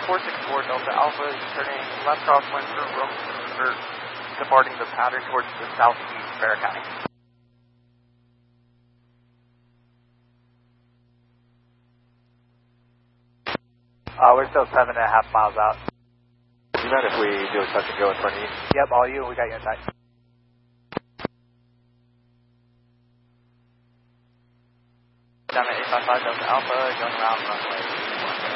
464 Delta Alpha, turning left crosswind through departing the pattern towards the southeast Barakai. We're still 7.5 miles out. Do you mind if we do a touch and go in front of you? Yep, all you, we got you inside. Down at 855 Delta Alpha, going around runway